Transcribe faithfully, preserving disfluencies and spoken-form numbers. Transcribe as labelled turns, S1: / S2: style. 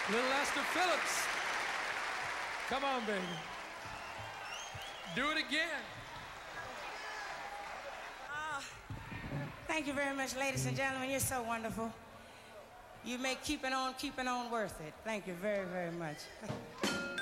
S1: Little Esther Phillips. Come on, baby. Do it again.
S2: Uh, thank you very much, ladies and gentlemen. You're so wonderful. You make keeping on, keeping on worth it. Thank you very, very much.